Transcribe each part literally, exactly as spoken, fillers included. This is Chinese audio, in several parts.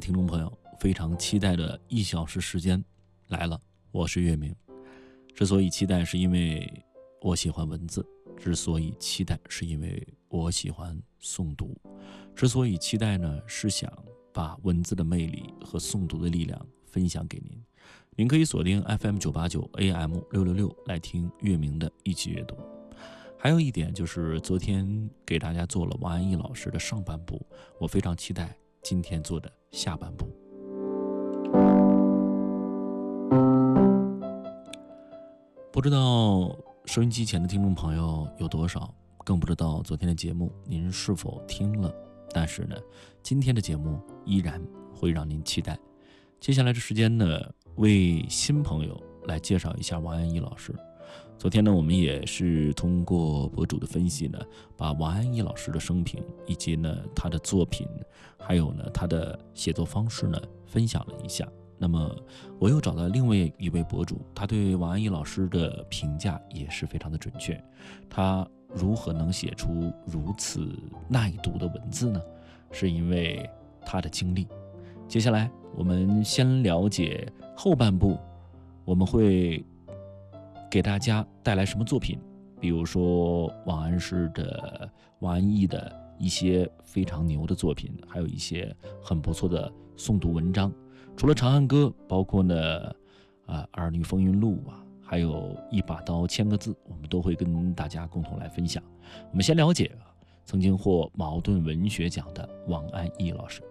听众朋友，非常期待的一小时时间来了，我是月明。之所以期待，是因为我喜欢文字；之所以期待，是因为我喜欢诵读；之所以期待呢，是想把文字的魅力和诵读的力量分享给您。您可以锁定 F M 九八九 A M 六六六来听月明的一起阅读。还有一点就是，昨天给大家做了王安忆老师的上半部，我非常期待今天做的下半部。不知道收音机前的听众朋友有多少，更不知道昨天的节目您是否听了，但是呢，今天的节目依然会让您期待。接下来的时间呢，为新朋友来介绍一下王安忆老师。昨天呢，我们也是通过博主的分析呢，把王安忆老师的生平以及呢他的作品，还有呢他的写作方式呢分享了一下。那么我又找到另外一位博主，他对王安忆老师的评价也是非常的准确。他如何能写出如此耐读的文字呢？是因为他的经历。接下来我们先了解后半部，我们会给大家带来什么作品，比如说王安石的、王安忆的一些非常牛的作品，还有一些很不错的诵读文章。除了《长恨歌》，包括呢啊《儿女风云录》啊，还有一把刀千个字，我们都会跟大家共同来分享。我们先了解曾经获茅盾文学奖的王安忆老师。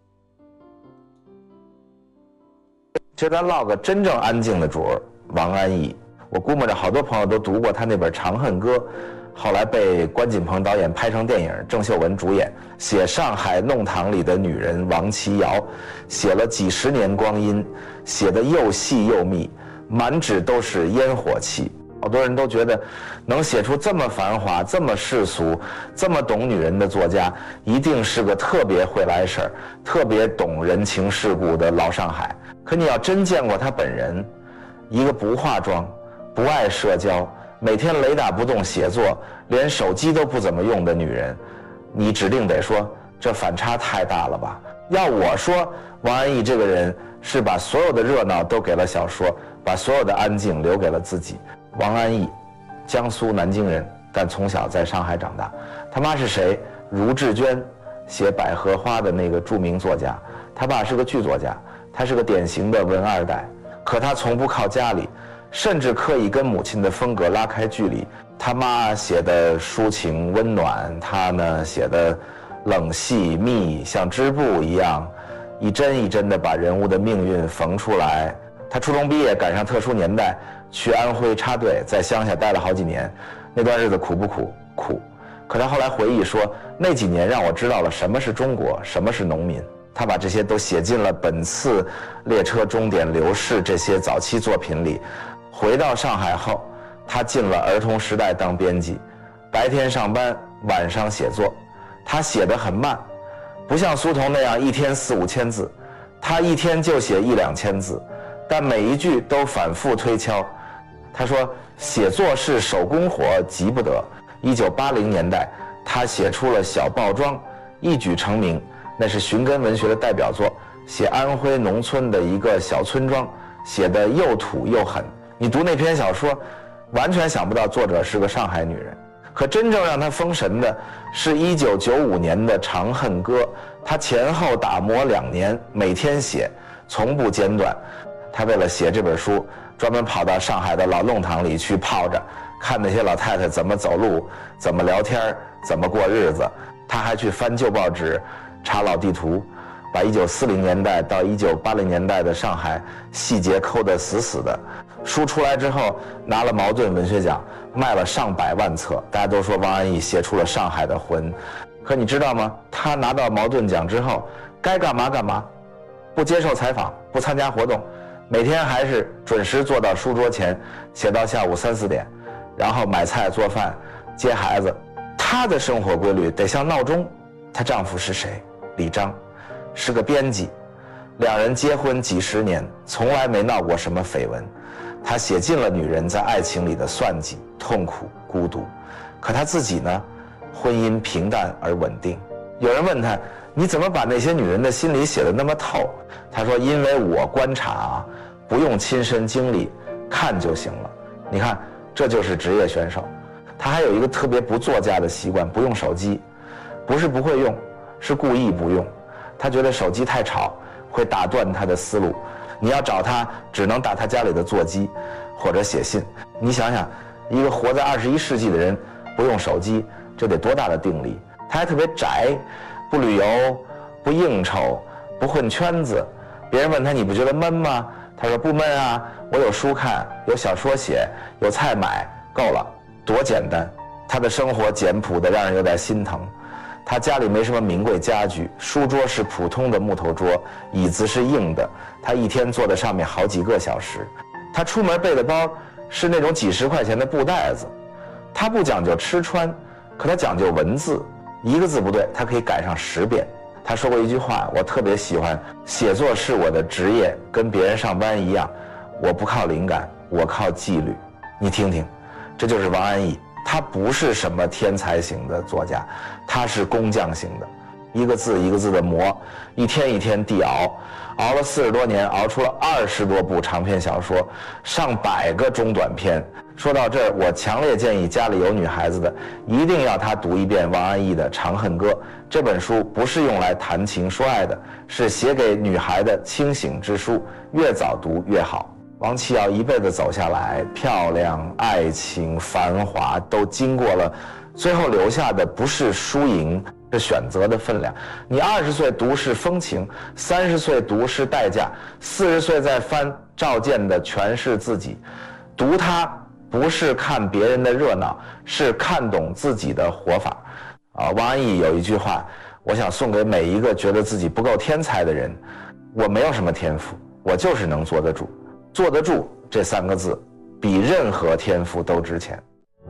其实咱唠个真正安静的主儿，王安忆。我估摸着好多朋友都读过他那本《长恨歌》，后来被关锦鹏导演拍成电影，郑秀文主演，写上海弄堂里的女人王琦瑶，写了几十年光阴，写得又细又密，满纸都是烟火气。好多人都觉得能写出这么繁华、这么世俗、这么懂女人的作家，一定是个特别会来事儿、特别懂人情世故的老上海。可你要真见过他本人，一个不化妆、不爱社交，每天雷打不动写作，连手机都不怎么用的女人，你指定得说这反差太大了吧。要我说，王安忆这个人是把所有的热闹都给了小说，把所有的安静留给了自己。王安忆，江苏南京人，但从小在上海长大。他妈是谁？茹志娟，写百合花的那个著名作家。他爸是个剧作家，他是个典型的文二代，可他从不靠家里，甚至刻意跟母亲的风格拉开距离。他妈写的抒情温暖，他呢写的冷细密，像织布一样，一针一针的把人物的命运缝出来。他初中毕业赶上特殊年代，去安徽插队，在乡下待了好几年，那段日子苦不苦？苦。可他后来回忆说，那几年让我知道了什么是中国，什么是农民。他把这些都写进了本次列车终点流逝这些早期作品里。回到上海后，他进了儿童时代当编辑，白天上班，晚上写作。他写得很慢，不像苏童那样一天四五千字，他一天就写一两千字，但每一句都反复推敲。他说写作是手工活，急不得。一九八零年代，他写出了《小报庄》，一举成名，那是寻根文学的代表作，写安徽农村的一个小村庄，写得又土又狠。你读那篇小说，完全想不到作者是个上海女人。可真正让他封神的是一九九五年的《长恨歌》，他前后打磨两年，每天写，从不间断。他为了写这本书，专门跑到上海的老弄堂里去泡着，看那些老太太怎么走路，怎么聊天，怎么过日子。他还去翻旧报纸，查老地图，把一九四零年代到一九八零年代的上海细节抠得死死的。书出来之后，拿了茅盾文学奖，卖了上百万册。大家都说王安忆写出了上海的魂。可你知道吗？他拿到茅盾奖之后，该干嘛干嘛，不接受采访，不参加活动，每天还是准时坐到书桌前，写到下午三四点，然后买菜做饭，接孩子。她的生活规律得像闹钟。她丈夫是谁？李章，是个编辑，两人结婚几十年，从来没闹过什么绯闻。她写尽了女人在爱情里的算计、痛苦、孤独。可她自己呢，婚姻平淡而稳定。有人问她， 你怎么把那些女人的心理写得那么透？他说，因为我观察啊，不用亲身经历，看就行了。你看，这就是职业选手。他还有一个特别不作家的习惯，不用手机，不是不会用，是故意不用。他觉得手机太吵，会打断他的思路。你要找他，只能打他家里的座机，或者写信。你想想，一个活在二十一世纪的人，不用手机，这得多大的定力？他还特别宅，不旅游，不应酬，不混圈子。别人问他，你不觉得闷吗？他说不闷啊，我有书看，有小说写，有菜买，够了，多简单。他的生活简朴的让人有点心疼。他家里没什么名贵家具，书桌是普通的木头桌，椅子是硬的，他一天坐在上面好几个小时。他出门背的包是那种几十块钱的布袋子。他不讲究吃穿，可他讲究文字，一个字不对他可以改上十遍。他说过一句话，我特别喜欢，写作是我的职业，跟别人上班一样，我不靠灵感，我靠纪律。你听听，这就是王安忆。他不是什么天才型的作家，他是工匠型的，一个字一个字的磨，一天一天地熬，熬了四十多年，熬出了二十多部长篇小说，上百个中短篇。说到这儿，我强烈建议家里有女孩子的，一定要她读一遍王安忆的《长恨歌》。这本书不是用来谈情说爱的，是写给女孩的清醒之书，越早读越好。王琦瑶一辈子走下来，漂亮、爱情、繁华都经过了，最后留下的不是输赢，是选择的分量。你二十岁读是风情，三十岁读是代价，四十岁再翻赵健的诠释自己。读它不是看别人的热闹，是看懂自己的活法。啊，王安忆有一句话，我想送给每一个觉得自己不够天才的人：我没有什么天赋，我就是能坐得住。坐得住这三个字，比任何天赋都值钱。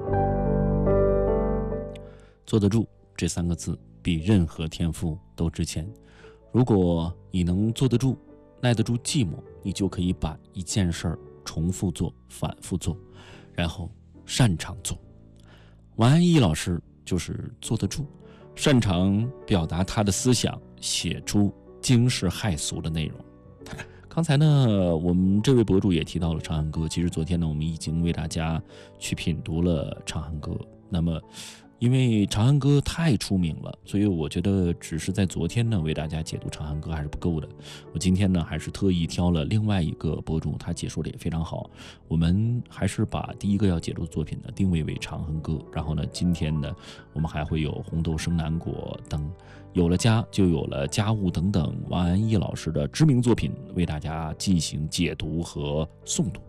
坐得住这三个字，比任何天赋都值钱。如果你能坐得住，耐得住寂寞，你就可以把一件事儿重复做，反复做，然后擅长做。王安忆老师就是坐得住，擅长表达他的思想，写出惊世骇俗的内容。刚才呢，我们这位博主也提到了《长恨歌》。其实昨天呢，我们已经为大家去品读了《长恨歌》。那么，因为《长恨歌》太出名了，所以我觉得只是在昨天呢为大家解读《长恨歌》还是不够的。我今天呢，还是特意挑了另外一个博主，他解说的也非常好。我们还是把第一个要解读的作品呢定位为《长恨歌》，然后呢，今天呢，我们还会有《红豆生南国》等。有了家就有了家务等等王安忆老师的知名作品为大家进行解读和诵读。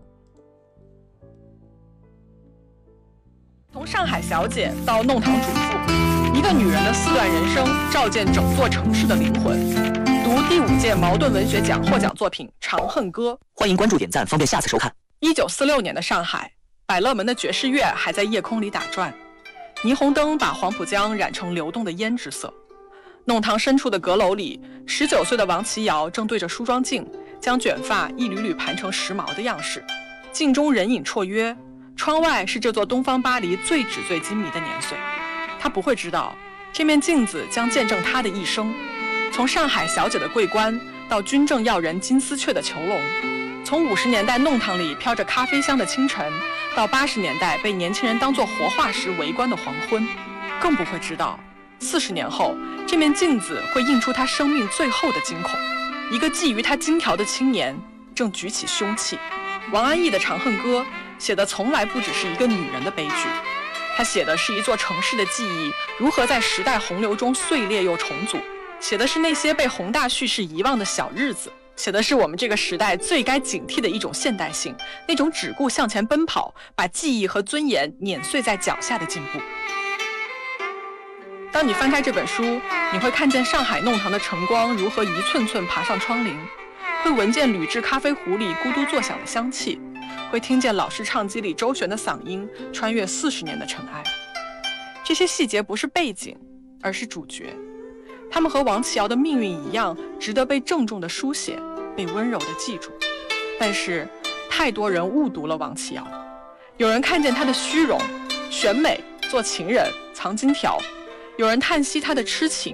从上海小姐到弄堂主妇，一个女人的四段人生照见整座城市的灵魂。读第五届茅盾文学奖获奖作品《长恨歌》。 欢迎关注点赞，方便下次收看。 一九四六年的上海，百乐门的爵士乐还在夜空里打转，霓虹灯把黄浦江染成流动的胭脂色。弄堂深处的阁楼里，十九岁的王琦瑶正对着梳妆镜，将卷发一缕缕盘成时髦的样式。镜中人影绰约，窗外是这座东方巴黎最纸醉金迷的年岁。他不会知道，这面镜子将见证他的一生，从上海小姐的桂冠，到军政要人金丝雀的囚笼，从五十年代弄堂里飘着咖啡香的清晨，到八十年代被年轻人当作活化石围观的黄昏。更不会知道，四十年后，这面镜子会映出他生命最后的惊恐。一个觊觎他金条的青年正举起凶器。王安忆的《长恨歌》写的从来不只是一个女人的悲剧，他写的是一座城市的记忆如何在时代洪流中碎裂又重组，写的是那些被宏大叙事遗忘的小日子，写的是我们这个时代最该警惕的一种现代性，那种只顾向前奔跑，把记忆和尊严碾碎在脚下的进步。当你翻开这本书，你会看见上海弄堂的晨光如何一寸寸爬上窗棂，会闻见铝制咖啡壶里咕嘟作响的香气，会听见老式唱机里周旋的嗓音穿越四十年的尘埃。这些细节不是背景，而是主角，他们和王琦瑶的命运一样，值得被郑重的书写，被温柔的记住。但是太多人误读了王琦瑶，有人看见她的虚荣、选美、做情人、藏金条，有人叹息他的痴情，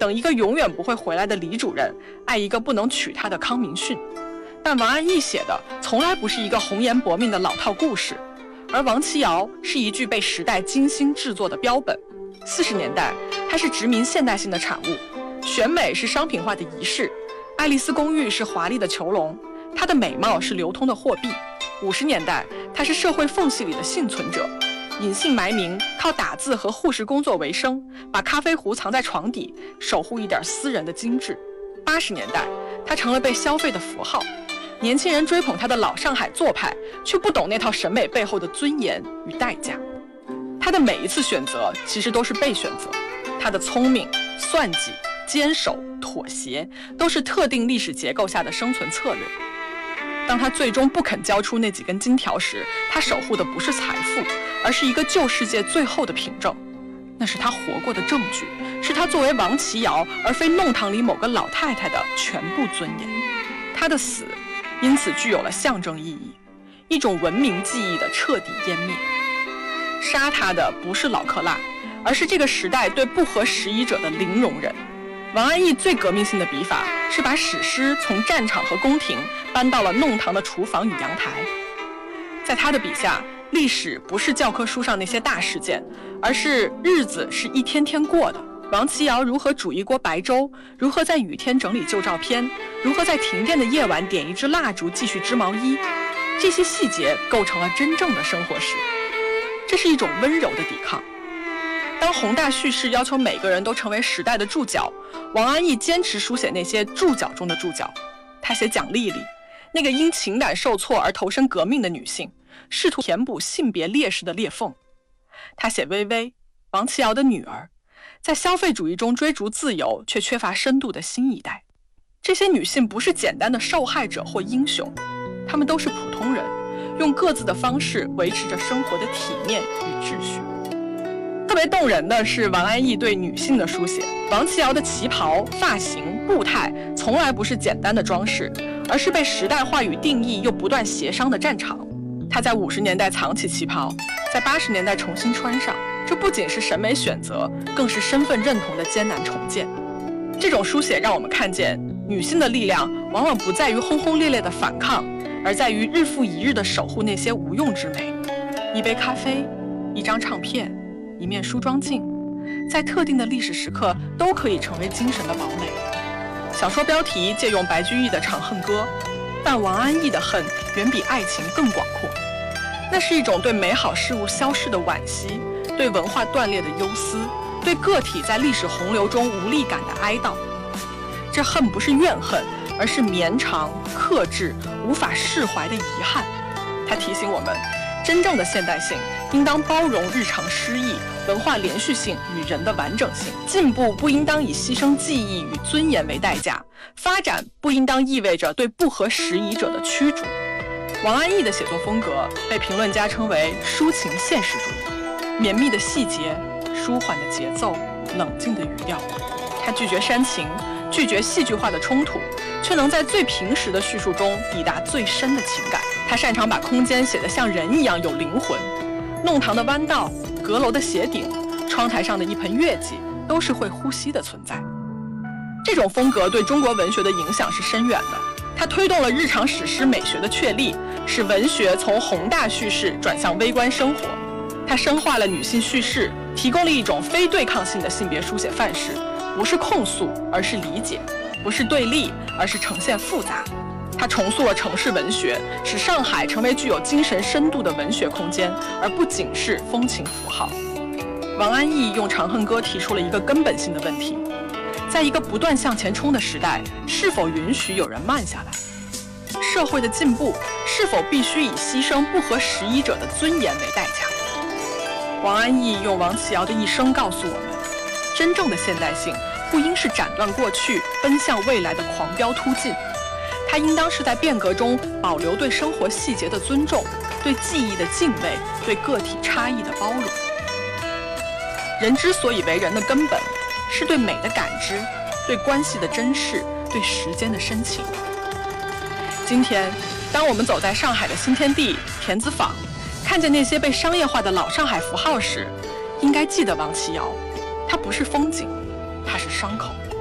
等一个永远不会回来的李主任爱一个不能娶她的康明训。但王安忆写的从来不是一个红颜薄命的老套故事，而王琦瑶是一具被时代精心制作的标本。四十年代，它是殖民现代性的产物，选美是商品化的仪式，爱丽丝公寓是华丽的囚笼，它的美貌是流通的货币。五十年代，它是社会缝隙里的幸存者，隐姓埋名，靠打字和护士工作为生，把咖啡壶藏在床底，守护一点私人的精致。八十年代，它成了被消费的符号，年轻人追捧他的老上海做派，却不懂那套审美背后的尊严与代价。他的每一次选择其实都是被选择，他的聪明、算计、坚守、妥协，都是特定历史结构下的生存策略。当他最终不肯交出那几根金条时，他守护的不是财富，而是一个旧世界最后的凭证。那是他活过的证据，是他作为王琦瑶而非弄堂里某个老太太的全部尊严。他的死因此具有了象征意义，一种文明记忆的彻底湮灭。杀他的不是老克拉，而是这个时代对不合时宜者的零容忍。王安忆最革命性的笔法是把史诗从战场和宫廷搬到了弄堂的厨房与阳台。在他的笔下，历史不是教科书上那些大事件，而是日子是一天天过的。王琦瑶如何煮一锅白粥，如何在雨天整理旧照片，如何在停电的夜晚点一支蜡烛继续织毛衣，这些细节构成了真正的生活史。这是一种温柔的抵抗。当宏大叙事要求每个人都成为时代的注脚，王安忆坚持书写那些注脚中的注脚。他写蒋丽丽，那个因情感受挫而投身革命的女性，试图填补性别劣势的裂缝。他写薇薇，王琦瑶的女儿，在消费主义中追逐自由却缺乏深度的新一代。这些女性不是简单的受害者或英雄，她们都是普通人，用各自的方式维持着生活的体面与秩序。特别动人的是王安忆对女性的书写。王琦瑶的旗袍、发型、步态从来不是简单的装饰，而是被时代话语定义又不断协商的战场。她在五十年代藏起旗袍，在八十年代重新穿上，这不仅是审美选择，更是身份认同的艰难重建。这种书写让我们看见，女性的力量往往不在于轰轰烈烈的反抗，而在于日复一日地守护那些无用之美。一杯咖啡，一张唱片，一面梳妆镜，在特定的历史时刻都可以成为精神的堡垒。小说标题借用白居易的《长恨歌》，但王安忆的恨远比爱情更广阔。那是一种对美好事物消逝的惋惜，对文化断裂的忧思，对个体在历史洪流中无力感的哀悼。这恨不是怨恨，而是绵长、克制、无法释怀的遗憾。它提醒我们，真正的现代性应当包容日常失意、文化连续性与人的完整性。进步不应当以牺牲记忆与尊严为代价，发展不应当意味着对不合时宜者的驱逐。王安忆的写作风格被评论家称为抒情现实主义，绵密的细节，舒缓的节奏，冷静的语调。他拒绝煽情，拒绝戏剧化的冲突，却能在最平实的叙述中抵达最深的情感。他擅长把空间写得像人一样有灵魂，弄堂的弯道、阁楼的斜顶、窗台上的一盆月季，都是会呼吸的存在。这种风格对中国文学的影响是深远的，它推动了日常史诗美学的确立，使文学从宏大叙事转向微观生活。它深化了女性叙事，提供了一种非对抗性的性别书写范式，不是控诉，而是理解；不是对立，而是呈现复杂。它重塑了城市文学，使上海成为具有精神深度的文学空间，而不仅是风情符号。王安忆用《长恨歌》提出了一个根本性的问题：在一个不断向前冲的时代，是否允许有人慢下来？社会的进步是否必须以牺牲不合时宜者的尊严为代价？王安忆用王琦瑶的一生告诉我们，真正的现代性不应是斩断过去、奔向未来的狂飙突进，它应当是在变革中保留对生活细节的尊重，对记忆的敬畏，对个体差异的包容。人之所以为人的根本，是对美的感知，对关系的珍视，对时间的深情。今天，当我们走在上海的新天地、田子坊，看见那些被商业化的老上海符号时，应该记得王琦瑶，它不是风景，它是伤口。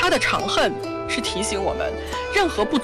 他的长恨是提醒我们，任何不